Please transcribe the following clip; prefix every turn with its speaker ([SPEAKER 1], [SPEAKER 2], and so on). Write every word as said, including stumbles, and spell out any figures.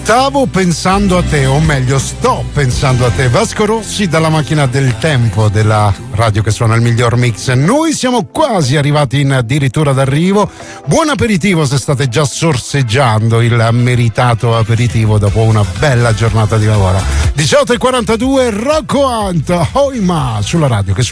[SPEAKER 1] Stavo pensando a te, o meglio sto pensando a te. Vasco Rossi dalla macchina del tempo della radio che suona il miglior mix. Noi siamo quasi arrivati in addirittura d'arrivo. Buon aperitivo se state già sorseggiando il meritato aperitivo dopo una bella giornata di lavoro. diciotto e quarantadue, Rocco Hunt, Hoima sulla radio che